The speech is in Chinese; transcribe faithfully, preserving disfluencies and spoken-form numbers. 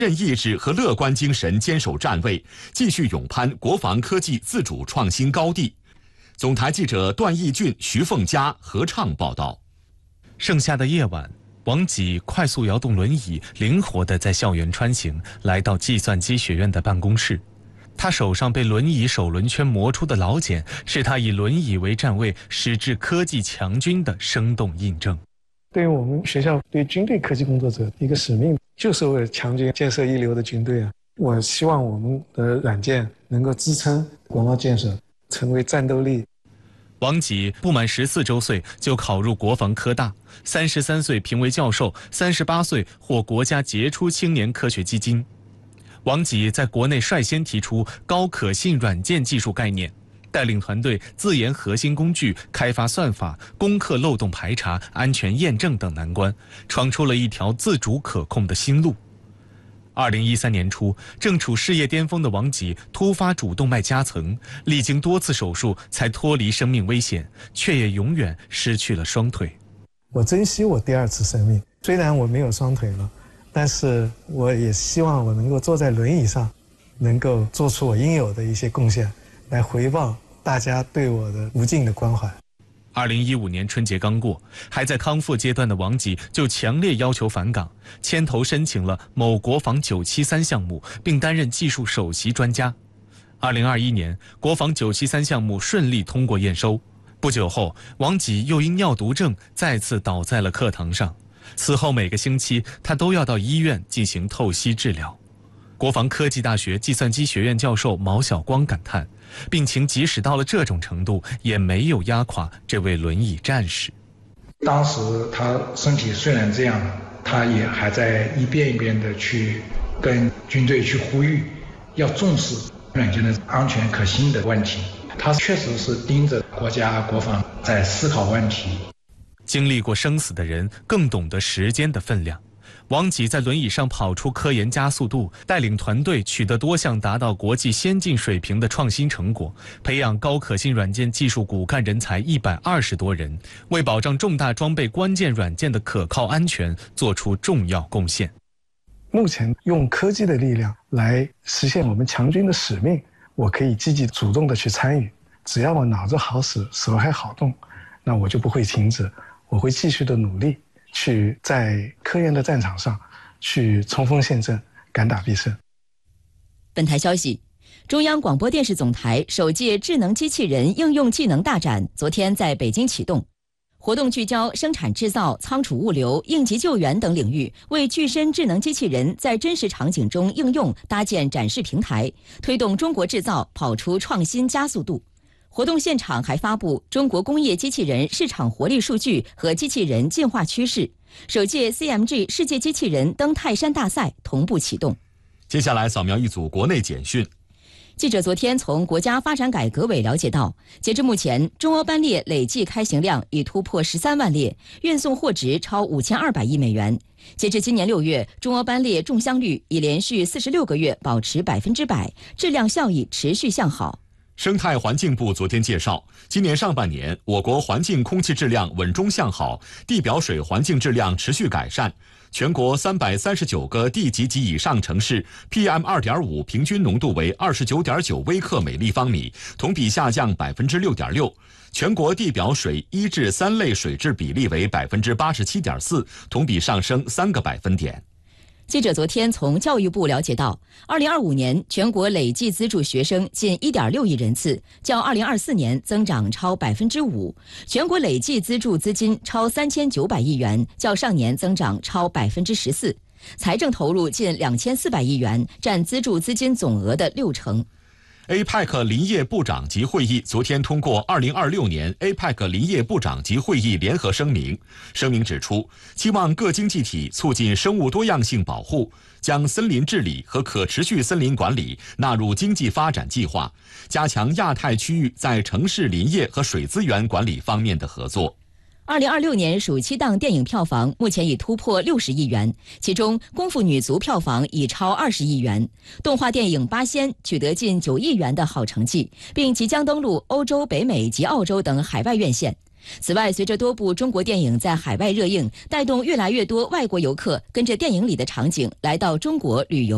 韧意志和乐观精神坚守站位，继续勇攀国防科技自主创新高地。总台记者段义俊、徐凤佳合唱报道。 盛夏的夜晚，王吉快速摇动轮椅，灵活地在校园穿行，来到计算机学院的办公室。他手上被轮椅手轮圈磨出的老茧，是他以轮椅为站位，矢志科技强军的生动印证。 对于我们学校对军队科技工作者一个使命，就是为了强军建设一流的军队啊！我希望我们的软件能够支撑国贸建设，成为战斗力。 王吉不满十四周岁就考入国防科大，三十三岁评为教授，三十八岁获国家杰出青年科学基金。王吉在国内率先提出高可信软件技术概念，带领团队自研核心工具，开发算法，攻克漏洞排查、安全验证等难关，闯出了一条自主可控的新路。二零一三年初，正处事业巅峰的王吉突发主动脉夹层，历经多次手术才脱离生命危险，却也永远失去了双腿。 我珍惜我第二次生命，虽然我没有双腿了，但是我也希望我能够坐在轮椅上，能够做出我应有的一些贡献，来回报大家对我的无尽的关怀。 二零一五年春节刚过，还在康复阶段的王吉就强烈要求返岗，牵头申请了某国防九七三项目，并担任技术首席专家。二零二一年，国防九七三项目顺利通过验收。不久后，王吉又因尿毒症再次倒在了课堂上。此后每个星期，他都要到医院进行透析治疗。国防科技大学计算机学院教授毛晓光感叹，病情即使到了这种程度，也没有压垮这位轮椅战士。 当时他身体虽然这样，他也还在一遍一遍的去跟军队去呼吁，要重视软件的安全可信的问题。他确实是盯着国家国防在思考问题。 经历过生死的人更懂得时间的分量。王吉在轮椅上跑出科研加速度，带领团队取得多项达到国际先进水平的创新成果，培养高可信软件技术骨干人才一百二十多人，为保障重大装备关键软件的可靠安全做出重要贡献。 目前用科技的力量来实现我们强军的使命，我可以积极主动的去参与。只要我脑子好使，手还好动，那我就不会停止，我会继续的努力。去在科研的战场上去冲锋陷阵，敢打必胜。 本台消息，中央广播电视总台首届智能机器人应用技能大展昨天在北京启动，活动聚焦生产制造、仓储物流、应急救援等领域，为具身智能机器人在真实场景中应用搭建展示平台，推动中国制造跑出创新加速度。活动现场还发布中国工业机器人市场活力数据和机器人进化趋势。首届 C M G 世界机器人登泰山大赛同步启动。 接下来扫描一组国内简讯。 记者昨天从国家发展改革委了解到，截至目前，中欧班列累计开行量已突破十三万列，运送货值超五千二百亿美元。截至今年六月，中欧班列中箱率已连续四十六个月保持百分之百，质量效益持续向好。 生态环境部昨天介绍，今年上半年我国环境空气质量稳中向好，地表水环境质量持续改善。全国三百三十九个地级及以上城市 P M 二点五 平均浓度为二十九点九微克每立方米，同比下降百分之六点六。全国地表水一至三类水质比例为百分之八十七点四，同比上升三个百分点。 记者昨天从教育部了解到，二零二五年全国累计资助学生近一点六亿人次，较二零二四年增长超百分之五；全国累计资助资金超三千九百亿元，较上年增长超百分之十四。财政投入近两千四百亿元，占资助资金总额的六成。 A P E C 林业部长级会议昨天通过二零二六年 A P E C 林业部长级会议联合声明。声明指出，期望各经济体促进生物多样性保护，将森林治理和可持续森林管理纳入经济发展计划，加强亚太区域在城市林业和水资源管理方面的合作。 二零二六年暑期档电影票房目前已突破六十亿元，其中《功夫女足》票房已超二十亿元，动画电影《八仙》取得近九亿元的好成绩，并即将登陆欧洲、北美及澳洲等海外院线。此外，随着多部中国电影在海外热映，带动越来越多外国游客跟着电影里的场景来到中国旅游。